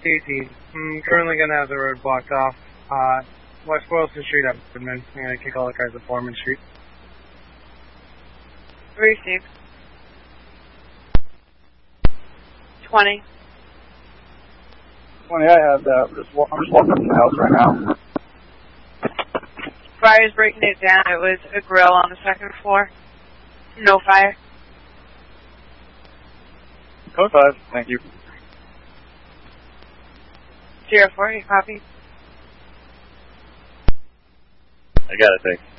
18. I'm currently going to have the road blocked off. West Boylston Street, Upperman. I'm going to kick all the cars to Foreman Street. Received. 20. 20, I have that. I'm just walking to the house right now. Fire's breaking it down. It was a grill on the second floor. No fire. Code 5, thank you. 04, you copy? I got it, thanks.